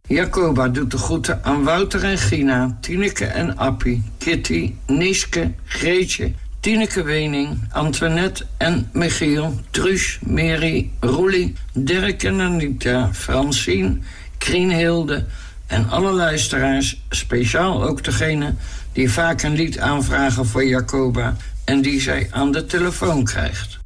Jacoba doet de groeten aan Wouter en Gina, Tineke en Appie, Kitty, Nieske, Greetje, Tineke Wening, Antoinette en Michiel, Truus, Mary, Roelie, Dirk en Anita, Francine, Krienhilde en alle luisteraars, speciaal ook degene die vaak een lied aanvragen voor Jacoba en die zij aan de telefoon krijgt.